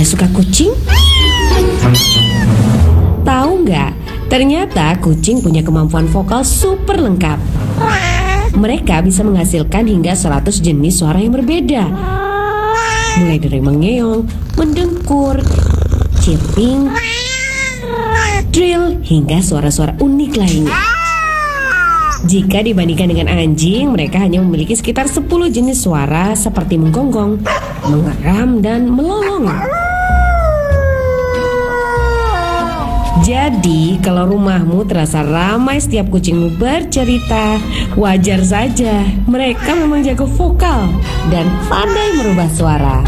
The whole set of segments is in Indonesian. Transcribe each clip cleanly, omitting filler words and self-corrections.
suka kucing? Tahu nggak? Ternyata kucing punya kemampuan vokal super lengkap. Mereka bisa menghasilkan hingga 100 jenis suara yang berbeda. Mulai dari mengeong, mendengkur, chirping, trill, hingga suara-suara unik lainnya. Jika dibandingkan dengan anjing, mereka hanya memiliki sekitar 10 jenis suara seperti menggonggong, mengeram, dan melolong. Jadi, kalau rumahmu terasa ramai setiap kucingmu bercerita, wajar saja. Mereka memang jago vokal dan pandai merubah suara.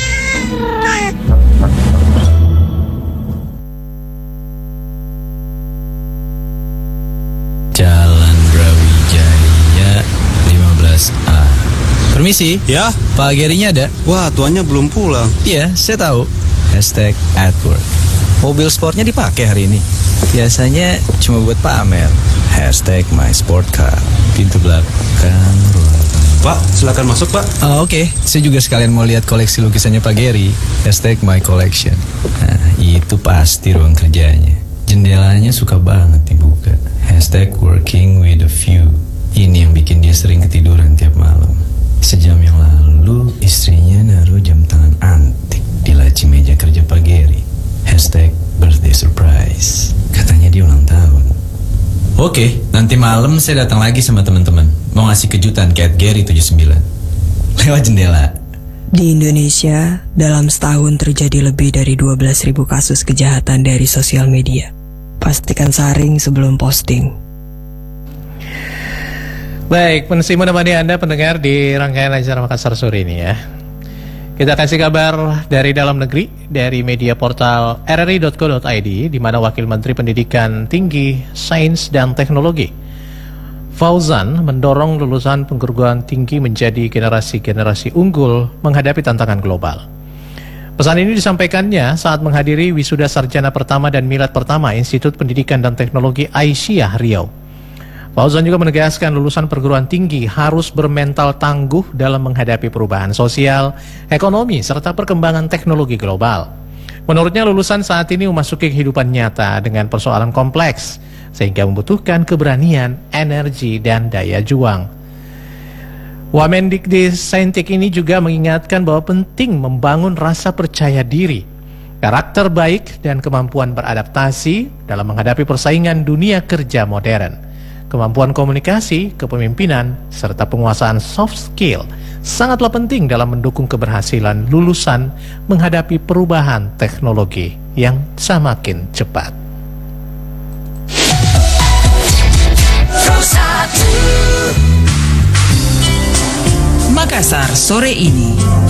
Jalan Brawijaya 15A. Permisi. Ya? Pak Gerinya ada? Wah, tuannya belum pulang. Iya, saya tahu. #@work. Mobil sportnya dipakai hari ini. Biasanya cuma buat pamer. #mysportcar. Pintu belakang, ruang tamu. Pak, silakan masuk, Pak. Oke. Saya juga sekalian mau lihat koleksi lukisannya Pak Geri. #mycollection. Nah, itu pasti ruang kerjanya. Jendelanya suka banget dibuka. #working with a view. Ini yang bikin dia sering ketiduran tiap malam. Sejam yang lalu, istrinya naruh jam tangan antik di laci meja kerja Pak Geri. #birthday surprise. Katanya dia ulang tahun. Oke, nanti malam saya datang lagi sama teman-teman. Mau ngasih kejutan ke @gary79. Lewat jendela. Di Indonesia, dalam setahun terjadi lebih dari 12.000 kasus kejahatan dari sosial media. Pastikan saring sebelum posting. Baik, masih menemani Anda pendengar di rangkaian acara Makassar sore ini ya. Kita kasih kabar dari dalam negeri, dari media portal rri.co.id, di mana Wakil Menteri Pendidikan Tinggi, Sains dan Teknologi Fauzan mendorong lulusan perguruan tinggi menjadi generasi-generasi unggul menghadapi tantangan global. Pesan ini disampaikannya saat menghadiri wisuda sarjana pertama dan milad pertama Institut Pendidikan dan Teknologi Aisyah Riau. Fauzan juga menegaskan lulusan perguruan tinggi harus bermental tangguh dalam menghadapi perubahan sosial, ekonomi, serta perkembangan teknologi global. Menurutnya lulusan saat ini memasuki kehidupan nyata dengan persoalan kompleks, sehingga membutuhkan keberanian, energi, dan daya juang. Wamendikbudristek ini juga mengingatkan bahwa penting membangun rasa percaya diri, karakter baik, dan kemampuan beradaptasi dalam menghadapi persaingan dunia kerja modern. Kemampuan komunikasi, kepemimpinan, serta penguasaan soft skill sangatlah penting dalam mendukung keberhasilan lulusan menghadapi perubahan teknologi yang semakin cepat. Makassar sore ini.